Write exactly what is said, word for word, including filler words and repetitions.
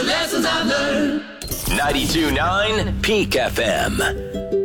lessons I've learned. ninety-two point nine Peak F M.